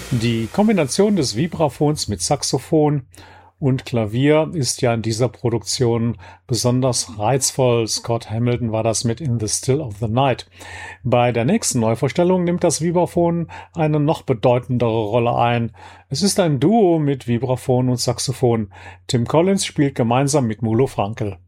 Die Kombination des Vibraphons mit Saxophon und Klavier ist ja in dieser Produktion besonders reizvoll. Scott Hamilton war das mit In the Still of the Night. Bei der nächsten Neuvorstellung nimmt das Vibraphon eine noch bedeutendere Rolle ein. Es ist ein Duo mit Vibraphon und Saxophon. Tim Collins spielt gemeinsam mit Mulo Frankel.